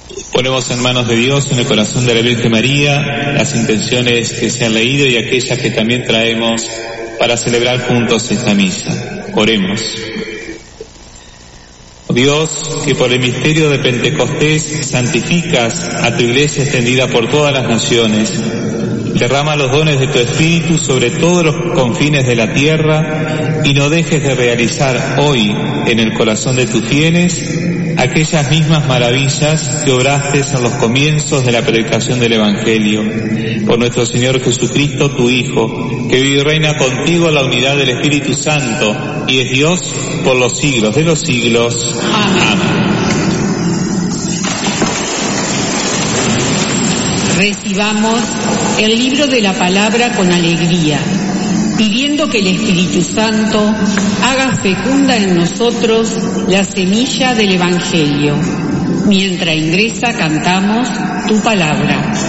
Ponemos en manos de Dios, en el corazón de la Virgen María, las intenciones que se han leído y aquellas que también traemos para celebrar juntos esta misa. Oremos. Oh Dios, que por el misterio de Pentecostés santificas a tu Iglesia extendida por todas las naciones, derrama los dones de tu Espíritu sobre todos los confines de la tierra y no dejes de realizar hoy en el corazón de tus fieles aquellas mismas maravillas que obraste en los comienzos de la predicación del Evangelio. Por nuestro Señor Jesucristo, tu Hijo, que vive y reina contigo en la unidad del Espíritu Santo y es Dios por los siglos de los siglos. Amén. Recibamos el libro de la palabra con alegría, pidiendo que el Espíritu Santo haga fecunda en nosotros la semilla del Evangelio. Mientras ingresa, cantamos tu palabra.